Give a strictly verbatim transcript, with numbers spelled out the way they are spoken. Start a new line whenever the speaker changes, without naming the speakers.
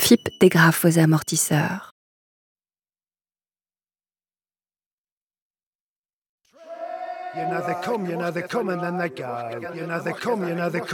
Phip dégrafe vos amortisseurs.
You know they come, you know they come and then they go. You know they come, you know they come.